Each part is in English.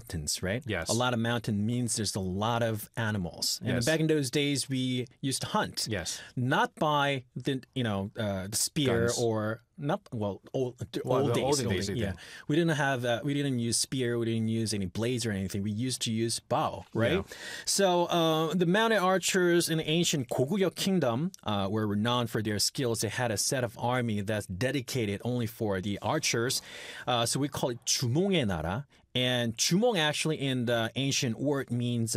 mountains, right? Yes. A lot of mountain means there's a lot of animals. And Yes. back in those days, we used to hunt. Yes. Not by the spear Guns. or not old the days. olden days, they yeah. did. We didn't use spear. We didn't use any blades or anything. We used to use bow, right? Yeah. So the mounted archers in the ancient Goguryeo kingdom were renowned for their skills. They had a set of army that's dedicated only for the archers. So we call it 주몽의 나라. And 주몽 actually in the ancient word means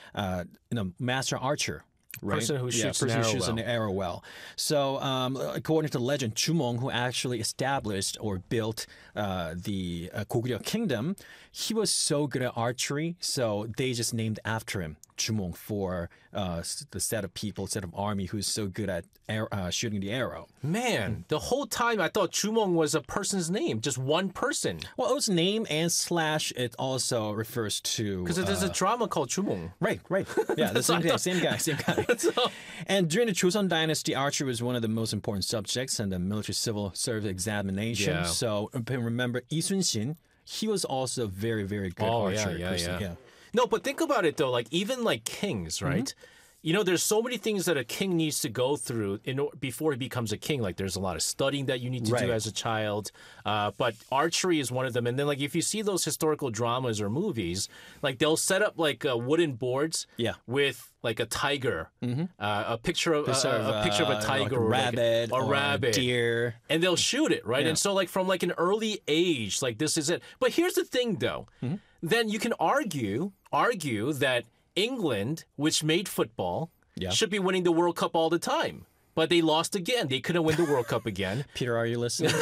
master archer. Right? Person who shoots person an who arrow shoots well. an arrow well. So, according to legend, Chumong, who actually established or built the Goguryeo kingdom, he was so good at archery, so they just named after him Chumong for the set of army who's so good at shooting the arrow. Man, the whole time I thought Chumong was a person's name, just one person. Well, it was name and slash. It also refers to Because there's a drama called Chumong. Right. Yeah, the same guy. And during the Joseon dynasty, archery was one of the most important subjects in the military civil service examination. Yeah. So remember, Lee Sun-shin, he was also a very, very good archer. Yeah. No, but think about it though. Like even like kings, right? You know, there's so many things that a king needs to go through before he becomes a king. Like there's a lot of studying that you need to do as a child. But archery is one of them. And then like if you see those historical dramas or movies, like they'll set up like wooden boards with like a tiger, a picture of a tiger, like a or rabbit, like a rabbit, deer, and they'll shoot it, right? Yeah. And so like from like an early age, like this is it. But here's the thing, though. Then you can argue that England, which made football, should be winning the World Cup all the time. But they lost again. They couldn't win the World Cup again. Peter, are you listening?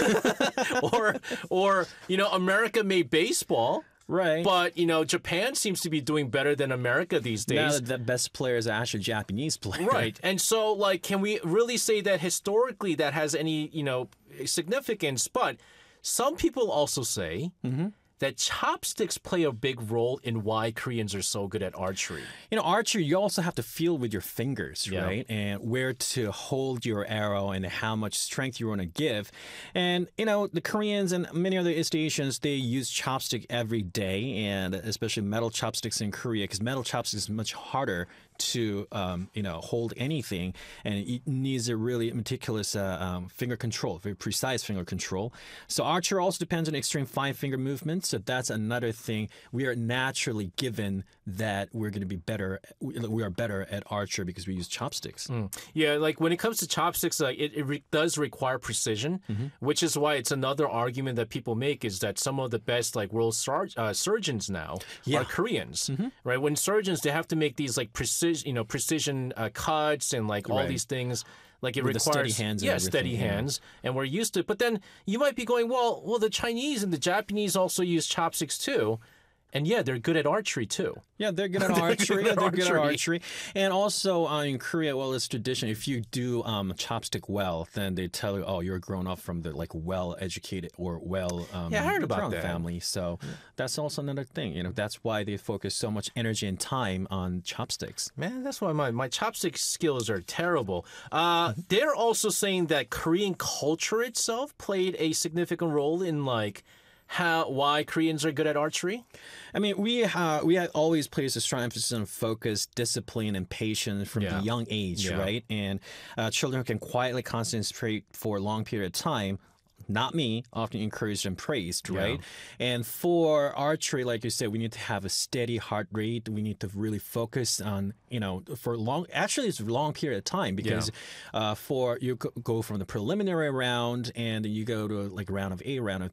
or America made baseball. Right. But, Japan seems to be doing better than America these days. Now the best players are actually Japanese players. Right. And so, like, can we really say that historically that has any, significance? But some people also say that chopsticks play a big role in why Koreans are so good at archery. Archery, you also have to feel with your fingers, right? And where to hold your arrow and how much strength you want to give. And, the Koreans and many other East Asians, they use chopstick every day, and especially metal chopsticks in Korea, because metal chopsticks is much harder to, hold anything. And it needs a really meticulous finger control, very precise finger control. So archery also depends on extreme fine finger movements. So that's another thing. We are naturally given that we're going to be better. We are better at archery because we use chopsticks. Yeah, like when it comes to chopsticks, like it does require precision, which is why it's another argument that people make is that some of the best like world surgeons now are Koreans, right? When surgeons, they have to make these like precision cuts and like all these things. Like it With requires steady hands. Steady hands, and we're used to it. But then you might be going, well, the Chinese and the Japanese also use chopsticks too, and they're good at archery too. Yeah, they're good at archery. They're good at archery. And also in Korea, well, it's tradition. If you do chopstick well, then they tell you, oh, you're grown up from the like well-educated or well I heard about that. family. So that's also another thing. That's why they focus so much energy and time on chopsticks. Man, that's why my chopstick skills are terrible. They're also saying that Korean culture itself played a significant role in like why Koreans are good at archery? I mean, we had always placed a strong emphasis on focus, discipline, and patience from a young age, right? And children who can quietly concentrate for a long period of time, not me, often encouraged and praised, right? And for archery, like you said, we need to have a steady heart rate. We need to really focus on, for it's a long period of time because you go from the preliminary round and then you go to like round of 8, round of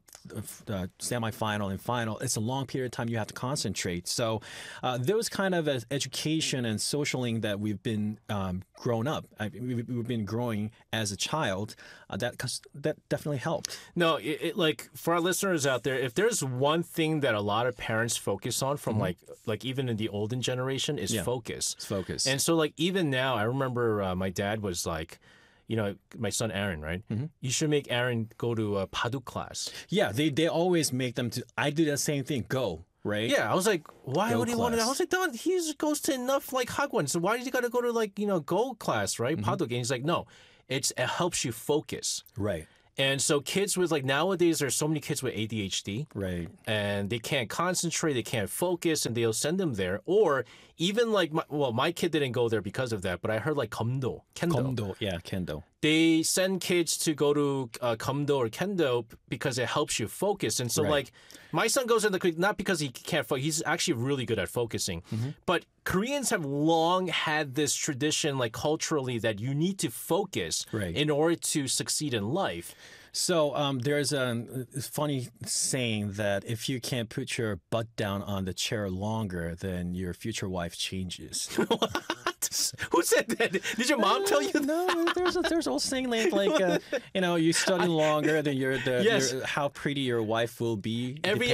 semifinal and final. It's a long period of time you have to concentrate. So those kind of education and socialing that we've been grown up, we've been growing as a child, that definitely helped. No, like for our listeners out there, if there's one thing that a lot of parents focus on from like even in the olden generation is focus. It's focus. And so like even now, I remember my dad was like, my son Aaron, right? You should make Aaron go to a Baduk class. Yeah, they always make them to. I do the same thing. Go. Right? Yeah, I was like, why would he want to? I was like, Don, he goes to enough like hagwon, so why does he got to go to like go class, right? Baduk, and he's like, no, it helps you focus. Right. And so kids with like nowadays, there's so many kids with ADHD. Right. And they can't concentrate, they can't focus, and they'll send them there. Or even like, my kid didn't go there because of that, but I heard like kendo. Yeah, kendo. They send kids to go to kendo or kendo because it helps you focus. And so like my son goes in the not because he can't focus. He's actually really good at focusing. But Koreans have long had this tradition, like culturally, that you need to focus in order to succeed in life. So there's a funny saying that if you can't put your butt down on the chair longer, then your future wife changes. What? Who said that? Did your mom tell you that? No, there's a saying like you study longer, then your how pretty your wife will be. Every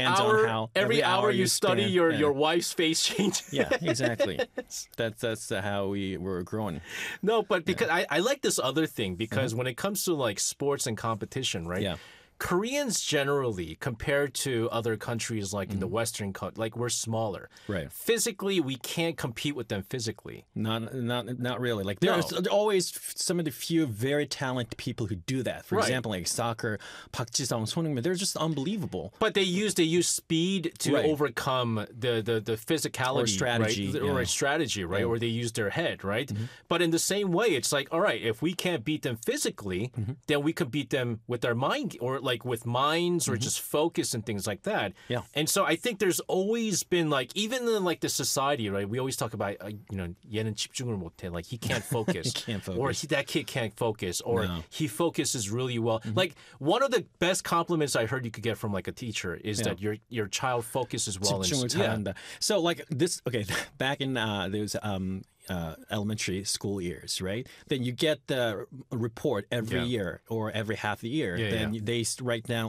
hour you study, your wife's face changes. Yeah, exactly. That's how we were growing. No, but because I like this other thing because when it comes to like sports and competition, right? Yeah. Koreans generally, compared to other countries like in the Western, like we're smaller. Right. Physically, we can't compete with them physically. Not really. Like there's always some of the few very talented people who do that. For example, like soccer, Park Ji-sung, Son Heung-min, they're just unbelievable. But they use speed to overcome the physicality or strategy, right? Or a strategy, right? Or they use their head, right? But in the same way, it's like, all right, if we can't beat them physically, then we could beat them with our mind or like with minds or just focus and things like that. Yeah. And so I think there's always been like, even in like the society, right? We always talk about, 얘는 집중을 못해. Like he can't focus. He can't focus. Or that kid can't focus. Or he focuses really well. Like one of the best compliments I heard you could get from like a teacher is that your child focuses well. 집중을 잘한다. So like this, back in those elementary school years, right? Then you get the report every year or every half the year. Then they write down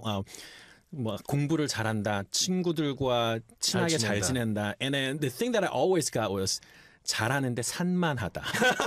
공부를 잘한다, 친구들과 친하게 잘 지낸다. And then the thing that I always got was 잘하는데 산만하다.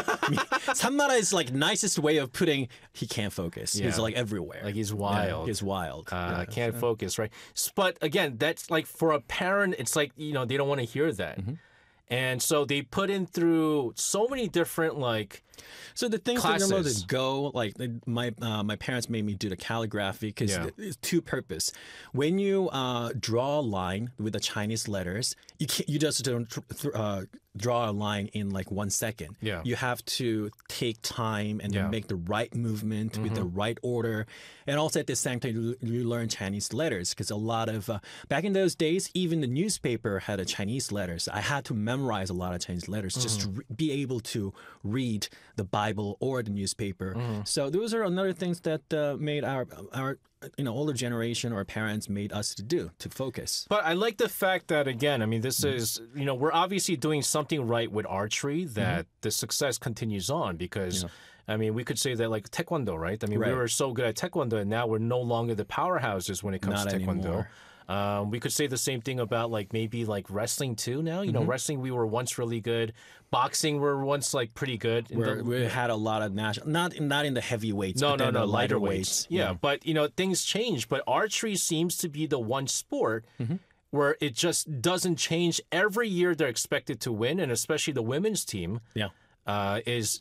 산만하 is like nicest way of putting he can't focus. He's like everywhere. Like he's wild. He's wild. Can't focus, right? But again, that's like for a parent, it's like, they don't want to hear that. And so they put in through so many different like so the things classes. That you're supposed to go, like my parents made me do the calligraphy because it's two purpose. When you draw a line with the Chinese letters, you just don't draw a line in like 1 second. Yeah. You have to take time and then make the right movement with the right order. And also at the same time, you learn Chinese letters because a lot of, back in those days, even the newspaper had a Chinese letters. I had to memorize a lot of Chinese letters just to be able to read the Bible or the newspaper. So those are another things that made our older generation or parents made us to focus. But I like the fact that, again, I mean, this is, we're obviously doing something right with archery that the success continues on because, I mean, we could say that like Taekwondo, right? I mean, we were so good at Taekwondo and now we're no longer the powerhouses when it comes to Taekwondo. Anymore. We could say the same thing about like maybe like wrestling too now. Wrestling we were once really good. Boxing we were once like pretty good. We had a lot of national, not in the heavyweights. No, but no, lighter weights. Yeah, but things change. But archery seems to be the one sport where it just doesn't change. Every year they're expected to win, and especially the women's team. Is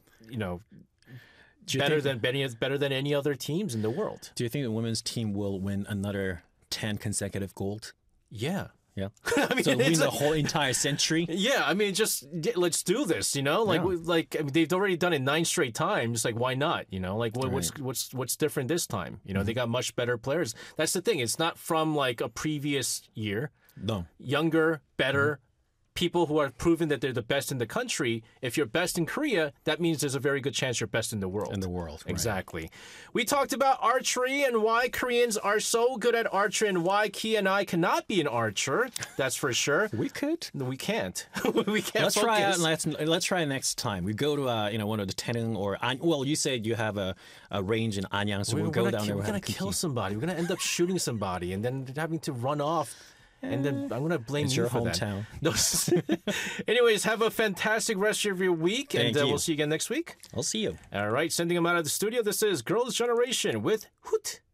better than any other teams in the world. Do you think the women's team will win another 10 consecutive gold? Yeah. Yeah. I mean, so win the whole entire century? Yeah. I mean, just let's do this, I mean, they've already done it 9 straight times. Like, why not? Like what's different this time? They got much better players. That's the thing. It's not from like a previous year. No. Younger, better. People who are proven that they're the best in the country. If you're best in Korea, that means there's a very good chance you're best in the world. Right. Exactly. We talked about archery and why Koreans are so good at archery and why Ki and I cannot be an archer. That's for sure. We could. No, we can't. We can't. Let's try it. Let's try it next time. We go to one of the Taenung or you said you have a range in Anyang, so we'll go down there. We're gonna kill somebody. We're gonna end up shooting somebody and then having to run off. And then I'm going to blame you for that. It's your hometown. No. Anyways, have a fantastic rest of your week. Thank you. We'll see you again next week. I'll see you. All right. Sending them out of the studio. This is Girls' Generation with Hoot.